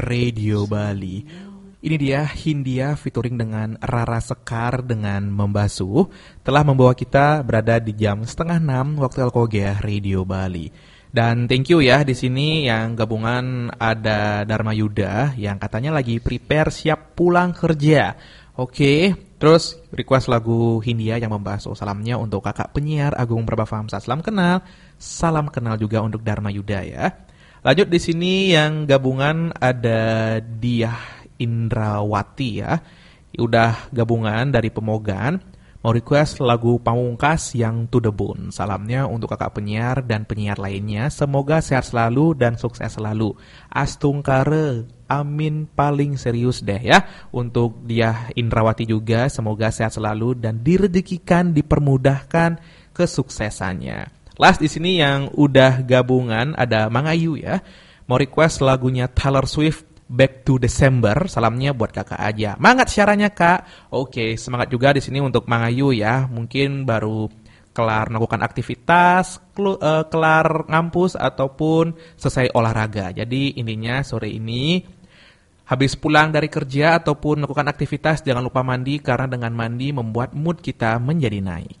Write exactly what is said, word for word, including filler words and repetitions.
Radio Bali. Ini dia Hindia featuring dengan Rara Sekar dengan Membasuh telah membawa kita berada di jam setengah enam waktu Alkogia Radio Bali. Dan thank you ya di sini yang gabungan ada Dharma Yuda yang katanya lagi prepare siap pulang kerja. Oke, terus request lagu Hindia yang Membasuh. Salamnya untuk kakak penyiar Agung Prabhavamsa. Salam kenal, salam kenal juga untuk Dharma Yuda ya. Lanjut di sini yang gabungan ada Diah Indrawati ya. Udah gabungan dari Pemogan. Mau request lagu Pamungkas yang To The Bone. Salamnya untuk kakak penyiar dan penyiar lainnya. Semoga sehat selalu dan sukses selalu. Astungkare, amin paling serius deh ya. Untuk Diah Indrawati juga semoga sehat selalu dan direzekikan, dipermudahkan kesuksesannya. Last di sini yang udah gabungan ada Mang Ayu ya. Mau request lagunya Taylor Swift Back to December. Salamnya buat kakak aja. Semangat siarannya kak. Oke, semangat juga di sini untuk Mang Ayu ya. Mungkin baru kelar melakukan aktivitas, kelu, uh, kelar ngampus ataupun selesai olahraga. Jadi intinya sore ini habis pulang dari kerja ataupun melakukan aktivitas jangan lupa mandi karena dengan mandi membuat mood kita menjadi naik.